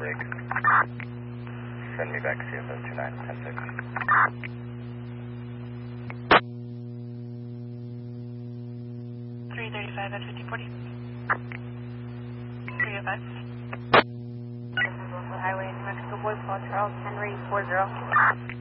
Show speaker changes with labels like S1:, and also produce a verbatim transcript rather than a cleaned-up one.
S1: break. Send me back C F O two nine ten six.
S2: three thirty-five at fifty forty. three oh five. This is Westwood Highway, New Mexico, Boys Paul, Charles Henry, four zero.